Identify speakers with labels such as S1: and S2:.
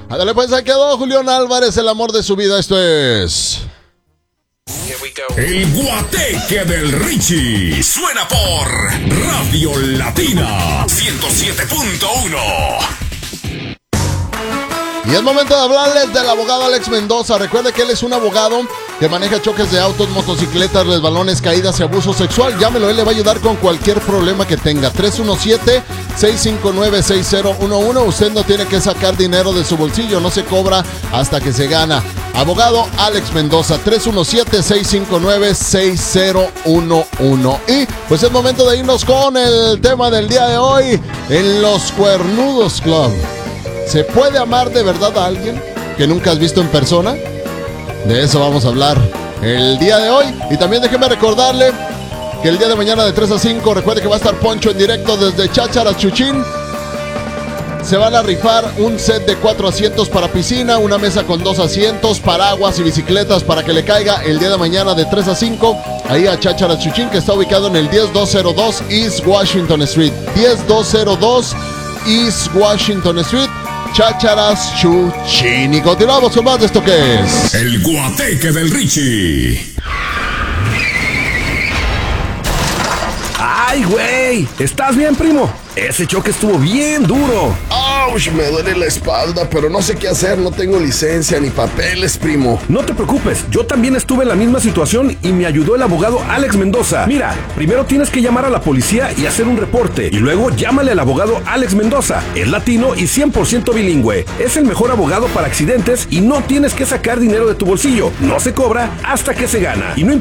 S1: Ándale, pues ahí quedó Julián Álvarez, el amor de su vida. Esto es...
S2: El Guateque del Richie suena por Radio Latina 107.1.
S1: Y es momento de hablarles del abogado Alex Mendoza. Recuerde que él es un abogado que maneja choques de autos, motocicletas, resbalones, caídas y abuso sexual. Llámelo, él le va a ayudar con cualquier problema que tenga. 317-659-6011. Usted no tiene que sacar dinero de su bolsillo, no se cobra hasta que se gana. Abogado Alex Mendoza, 317-659-6011. Y pues es momento de irnos con el tema del día de hoy en Los Cuernudos Club. ¿Se puede amar de verdad a alguien que nunca has visto en persona? De eso vamos a hablar el día de hoy. Y también déjeme recordarle que el día de mañana de 3 a 5, recuerde que va a estar Poncho en directo desde Cháchara, Chuchín. Se van a rifar un set de 4 asientos para piscina, una mesa con 2 asientos, paraguas y bicicletas para que le caiga el día de mañana de 3 a 5, ahí a Cháchara, Chuchín, que está ubicado en el 10202 East Washington Street. 10202 East Washington Street. Chácharas Chuchín. Y continuamos con más de esto que es
S2: El Guateque del Richie.
S3: ¡Ay, güey! ¿Estás bien, primo? Ese choque estuvo bien duro.
S4: ¡Auch! Me duele la espalda, pero no sé qué hacer. No tengo licencia ni papeles, primo.
S3: No te preocupes, yo también estuve en la misma situación y me ayudó el abogado Alex Mendoza. Mira, primero tienes que llamar a la policía y hacer un reporte. Y luego llámale al abogado Alex Mendoza. Es latino y 100% bilingüe. Es el mejor abogado para accidentes y no tienes que sacar dinero de tu bolsillo. No se cobra hasta que se gana. Y no